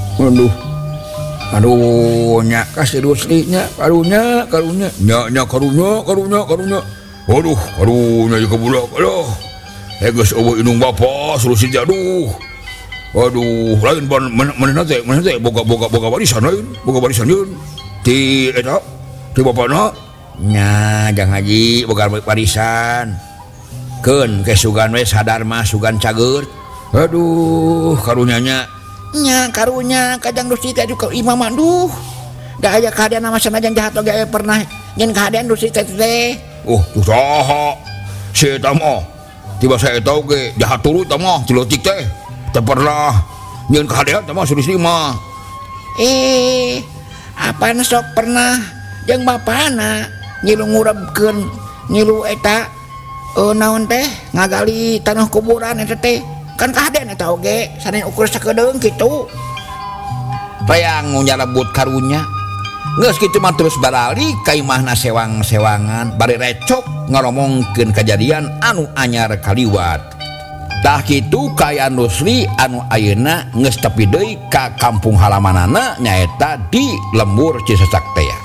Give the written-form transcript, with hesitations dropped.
Aduh. Aduh, nya kasih Rusli nya, karunya. Nya karunya. Aduh, karunya ieu budak. Aduh. Geus eueuh indung bapa suruh si aduh. Waduh, lain manehna teh boga warisan lain, boga warisan yeun. Ti eta, ti bapana. Nya, Jang Haji boga warisan. Keun ke sugan we sadar mah sugan cager. Aduh, karunya nya. Nya karunya kadang Rusli teh ka imam aduh. Da aya kahadean nama sanajan jahat oge aya pernah nyen kahadean Rusli teh. Oh, tuh saha? Si eta mah tiba saya tahu ge jahat turut mah ti leutik teh. Teu pernah nyen kahadean mah Rusli mah. Apana sok pernah jeung bapana ngilu ngurebkeun ngilu eta naon teh ngagali tanah kuburan eta teh. Kan kahadean eta oge sanes ukur sakedeung kitu. Bayang nyalebut karunya. Geus kitu mah terus barali ka imahna sewang-sewangan bari recok ngaromongkeun kajadian anu anyar kaliwat. Tah kitu kaayaan Rusli anu ayeuna geus tepi deui ka kampung halamanana nyaeta di Lembur Cisesak teh.